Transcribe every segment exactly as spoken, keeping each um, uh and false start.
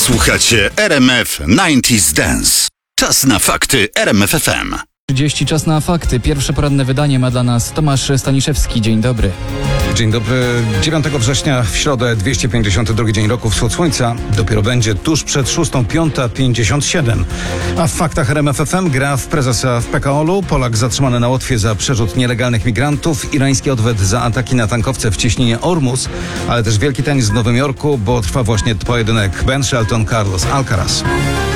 Słuchacie R M F dziewięćdziesiąt Dance. Czas na fakty R M F F M. trzydzieści czas na fakty. Pierwsze poranne wydanie ma dla nas Tomasz Staniszewski. Dzień dobry. Dzień dobry. dziewiątego września w środę, dwieście pięćdziesiąty drugi dzień roku, wschód słońca. Dopiero będzie tuż przed szóstą, piąta pięćdziesiąt siedem. A w faktach R M F F M gra w prezesa w P K O L-u, Polak zatrzymany na Łotwie za przerzut nielegalnych migrantów, irański odwet za ataki na tankowce w cieśninie Ormus, ale też wielki tenis w Nowym Jorku, bo trwa właśnie pojedynek Ben Shelton Carlos Alcaraz.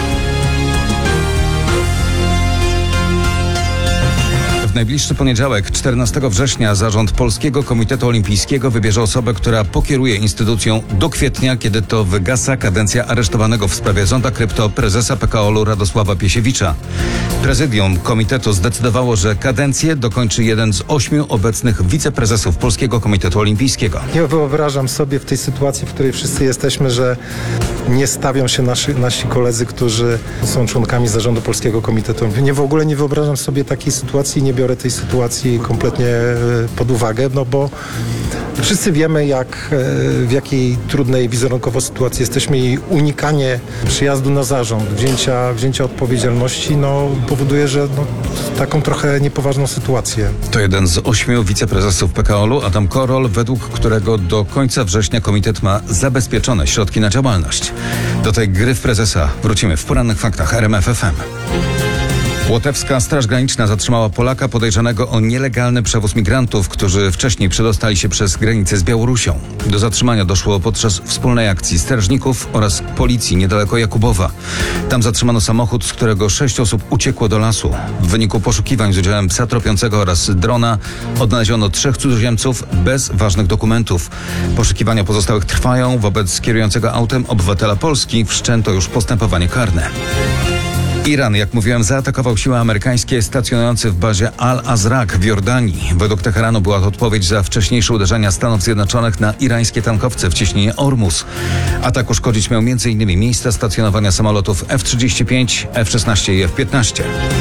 W najbliższy poniedziałek, czternastego września, zarząd Polskiego Komitetu Olimpijskiego wybierze osobę, która pokieruje instytucją do kwietnia, kiedy to wygasa kadencja aresztowanego w sprawie zonda krypto prezesa P K O L-u Radosława Piesiewicza. Prezydium komitetu zdecydowało, że kadencję dokończy jeden z ośmiu obecnych wiceprezesów Polskiego Komitetu Olimpijskiego. Nie wyobrażam sobie w tej sytuacji, w której wszyscy jesteśmy, że nie stawią się nasi, nasi koledzy, którzy są członkami zarządu Polskiego Komitetu Olimpijskiego. Nie, w ogóle nie wyobrażam sobie takiej sytuacji, nie biorę tej sytuacji kompletnie pod uwagę, no bo wszyscy wiemy, jak, w jakiej trudnej wizerunkowo sytuacji jesteśmy i unikanie przyjazdu na zarząd, wzięcia, wzięcia odpowiedzialności, no powoduje, że no, taką trochę niepoważną sytuację. To jeden z ośmiu wiceprezesów P K O L-u, Adam Korol, według którego do końca września komitet ma zabezpieczone środki na działalność. Do tej gry w prezesa wrócimy w porannych faktach R M F F M. Łotewska Straż Graniczna zatrzymała Polaka podejrzanego o nielegalny przewóz migrantów, którzy wcześniej przedostali się przez granicę z Białorusią. Do zatrzymania doszło podczas wspólnej akcji strażników oraz policji niedaleko Jakubowa. Tam zatrzymano samochód, z którego sześć osób uciekło do lasu. W wyniku poszukiwań z udziałem psa tropiącego oraz drona odnaleziono trzech cudzoziemców bez ważnych dokumentów. Poszukiwania pozostałych trwają. Wobec kierującego autem obywatela Polski wszczęto już postępowanie karne. Iran, jak mówiłem, zaatakował siły amerykańskie stacjonujące w bazie Al-Azraq w Jordanii. Według Teheranu była to odpowiedź za wcześniejsze uderzenia Stanów Zjednoczonych na irańskie tankowce w cieśninie Ormus. Atak uszkodzić miał między innymi miejsca stacjonowania samolotów F trzydzieści pięć, F szesnaście i F piętnaście.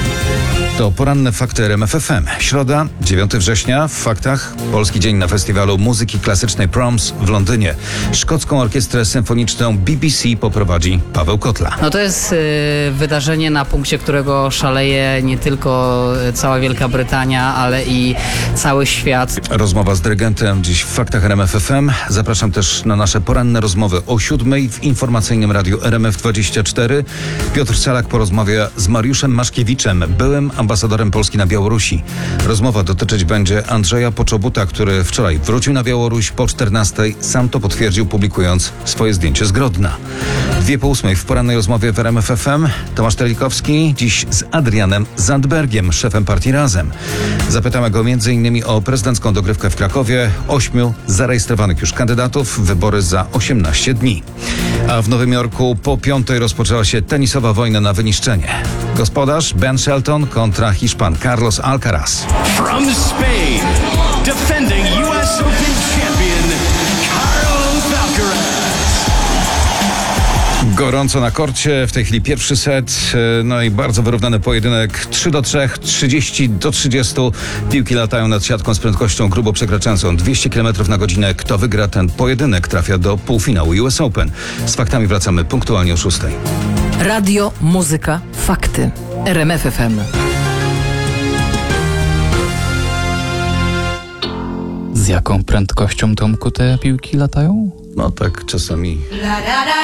To poranne fakty R M F F M. Środa, dziewiątego września. W faktach Polski Dzień na Festiwalu Muzyki Klasycznej Proms w Londynie. Szkocką Orkiestrę Symfoniczną B B C poprowadzi Paweł Kotla. No to jest y, wydarzenie, na punkcie którego szaleje nie tylko cała Wielka Brytania, ale i cały świat. Rozmowa z dyrygentem dziś w faktach R M F F M. Zapraszam też na nasze poranne rozmowy o siódmej w informacyjnym radiu R M F dwadzieścia cztery. Piotr Salak porozmawia z Mariuszem Maszkiewiczem, byłym ambasadorem Polski na Białorusi. Rozmowa dotyczyć będzie Andrzeja Poczobuta, który wczoraj wrócił na Białoruś po czternastej. Sam to potwierdził, publikując swoje zdjęcie z Grodna. Dwie po ósmej w porannej rozmowie w R M F F M. Tomasz Telikowski dziś z Adrianem Zandbergiem, szefem partii Razem. Zapytamy go między innymi o prezydencką dogrywkę w Krakowie. Ośmiu zarejestrowanych już kandydatów. Wybory za osiemnaście dni. A w Nowym Jorku po piątej rozpoczęła się tenisowa wojna na wyniszczenie. Gospodarz Ben Shelton kontra Hiszpan Carlos Alcaraz. From Spain, defending U S Open champion Carlos Alcaraz. Gorąco na korcie, w tej chwili pierwszy set, no i bardzo wyrównany pojedynek, trzy do trzech, trzydzieści do trzydziestu. Piłki latają nad siatką z prędkością grubo przekraczającą dwieście kilometrów na godzinę. Kto wygra ten pojedynek, trafia do półfinału U S Open. Z faktami wracamy punktualnie o szóstej. Radio, muzyka, fakty. R M F F M. Z jaką prędkością, Tomku, te piłki latają? No tak czasami. La, la, la.